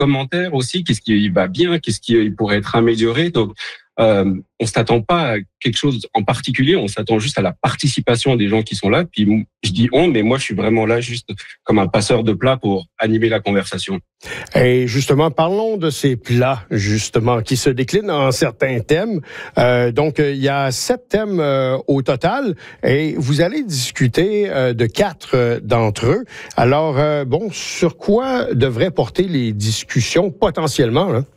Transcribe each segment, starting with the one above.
commentaires aussi, qu'est-ce qui va bien, qu'est-ce qui pourrait être amélioré. Donc, on s'attend pas à quelque chose en particulier, on s'attend juste à la participation des gens qui sont là. Puis je dis on, mais moi je suis vraiment là juste comme un passeur de plats pour animer la conversation. Et justement, parlons de ces plats, justement, qui se déclinent en certains thèmes. Donc, il y a 7 thèmes au total, et vous allez discuter de 4 d'entre eux. Alors, sur quoi devraient porter les discussions potentiellement, là?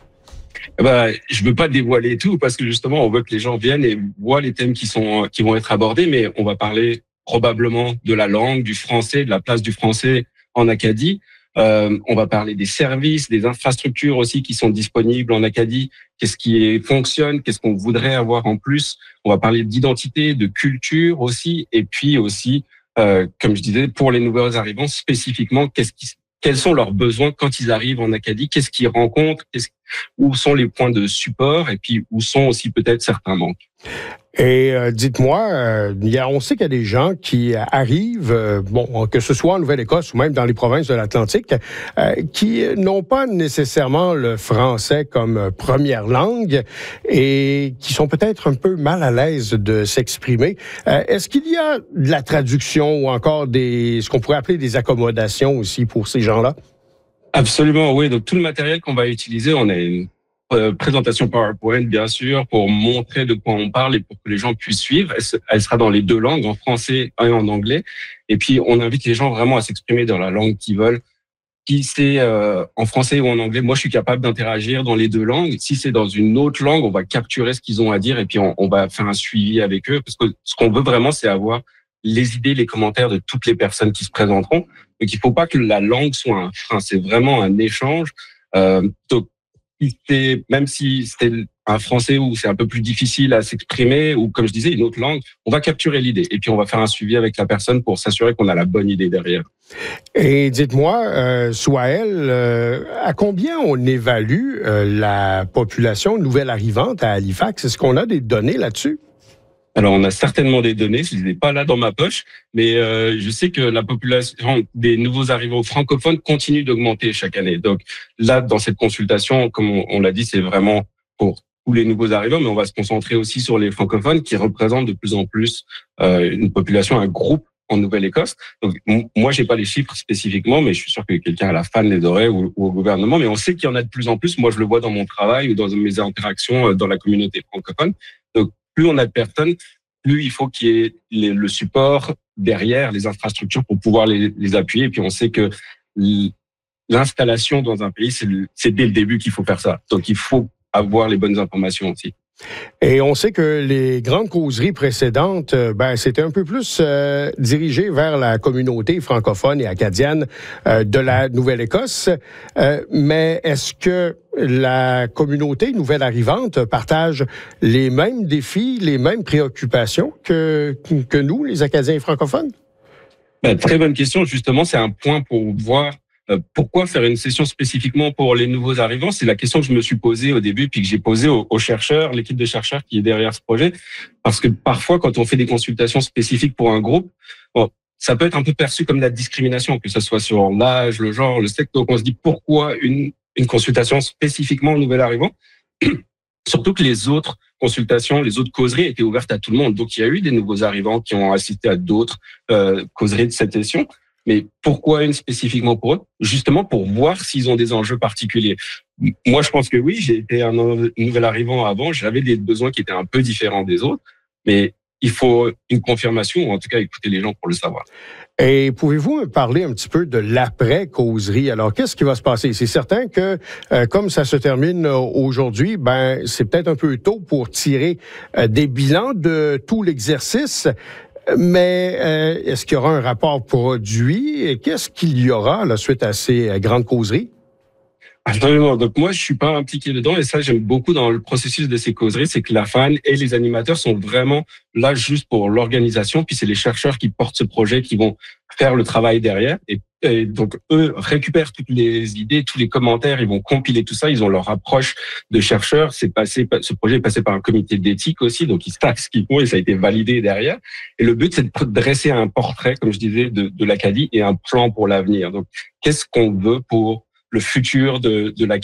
Je veux pas dévoiler tout parce que justement, on veut que les gens viennent et voient les thèmes qui vont être abordés, mais on va parler probablement de la langue, du français, de la place du français en Acadie. On va parler des services, des infrastructures aussi qui sont disponibles en Acadie. Qu'est-ce qui fonctionne, qu'est-ce qu'on voudrait avoir en plus. On va parler d'identité, de culture aussi, et puis aussi, comme je disais, pour les nouveaux arrivants spécifiquement, quels sont leurs besoins quand ils arrivent en Acadie, qu'est-ce qu'ils rencontrent, où sont les points de support et puis où sont aussi peut-être certains manques. Et dites-moi, on sait qu'il y a des gens qui arrivent, que ce soit en Nouvelle-Écosse ou même dans les provinces de l'Atlantique, qui n'ont pas nécessairement le français comme première langue et qui sont peut-être un peu mal à l'aise de s'exprimer. Est-ce qu'il y a de la traduction ou encore ce qu'on pourrait appeler des accommodations aussi pour ces gens-là? Absolument, oui. Donc tout le matériel qu'on va utiliser, on a une présentation PowerPoint, bien sûr, pour montrer de quoi on parle et pour que les gens puissent suivre. Elle sera dans les 2 langues, en français et en anglais. Et puis, on invite les gens vraiment à s'exprimer dans la langue qu'ils veulent. Si c'est en français ou en anglais, moi, je suis capable d'interagir dans les 2 langues. Si c'est dans une autre langue, on va capturer ce qu'ils ont à dire et puis on va faire un suivi avec eux. Parce que ce qu'on veut vraiment, c'est avoir les idées, les commentaires de toutes les personnes qui se présenteront. Donc, il ne faut pas que la langue soit un frein. C'est vraiment un échange. Donc, même si c'était un français où c'est un peu plus difficile à s'exprimer, ou comme je disais, une autre langue, on va capturer l'idée et puis on va faire un suivi avec la personne pour s'assurer qu'on a la bonne idée derrière. Et dites-moi, Souhaël, à combien on évalue la population nouvelle arrivante à Halifax? Est-ce qu'on a des données là-dessus? Alors, on a certainement des données, je les ai pas là dans ma poche, mais je sais que la population des nouveaux arrivants francophones continue d'augmenter chaque année. Donc là, dans cette consultation, comme on l'a dit, c'est vraiment pour tous les nouveaux arrivants, mais on va se concentrer aussi sur les francophones qui représentent de plus en plus une population, un groupe en Nouvelle-Écosse. Donc moi, j'ai pas les chiffres spécifiquement, mais je suis sûr que quelqu'un à la fan les aurait ou au gouvernement. Mais on sait qu'il y en a de plus en plus. Moi, je le vois dans mon travail ou dans mes interactions dans la communauté francophone. Donc plus on a de personnes, plus il faut qu'il y ait le support derrière, les infrastructures pour pouvoir les appuyer. Et puis on sait que l'installation dans un pays, c'est dès le début qu'il faut faire ça. Donc il faut avoir les bonnes informations aussi. Et on sait que les grandes causeries précédentes, c'était un peu plus dirigé vers la communauté francophone et acadienne de la Nouvelle-Écosse. Mais est-ce que la communauté nouvelle arrivante partage les mêmes défis, les mêmes préoccupations que nous, les Acadiens francophones? Très bonne question. Justement, c'est un point pour voir pourquoi faire une session spécifiquement pour les nouveaux arrivants. C'est la question que je me suis posée au début, puis que j'ai posée aux chercheurs, l'équipe de chercheurs qui est derrière ce projet. Parce que parfois, quand on fait des consultations spécifiques pour un groupe, ça peut être un peu perçu comme de la discrimination, que ce soit sur l'âge, le genre, le sexe. Donc, on se dit pourquoi une consultation spécifiquement aux nouvel arrivants? Surtout que les autres consultations, les autres causeries étaient ouvertes à tout le monde. Donc, il y a eu des nouveaux arrivants qui ont assisté à d'autres causeries de cette session. Mais pourquoi une spécifiquement pour eux? Justement pour voir s'ils ont des enjeux particuliers. Moi, je pense que oui, j'ai été un nouvel arrivant avant, j'avais des besoins qui étaient un peu différents des autres, mais il faut une confirmation, ou en tout cas écouter les gens pour le savoir. Et pouvez-vous me parler un petit peu de l'après-causerie? Alors, qu'est-ce qui va se passer? C'est certain que, comme ça se termine aujourd'hui, c'est peut-être un peu tôt pour tirer des bilans de tout l'exercice. Mais est-ce qu'il y aura un rapport produit? Et qu'est-ce qu'il y aura là, suite à ces grandes causeries? Absolument. Donc moi, je suis pas impliqué dedans et ça, j'aime beaucoup dans le processus de ces causeries, c'est que la fan et les animateurs sont vraiment là juste pour l'organisation, puis c'est les chercheurs qui portent ce projet, qui vont faire le travail derrière. Et donc eux récupèrent toutes les idées, tous les commentaires, ils vont compiler tout ça, ils ont leur approche de chercheurs. Ce projet est passé par un comité d'éthique aussi, donc ils savent ce qu'ils font et ça a été validé derrière. Et le but, c'est de dresser un portrait, comme je disais, de l'Acadie et un plan pour l'avenir. Donc qu'est-ce qu'on veut pour le futur de la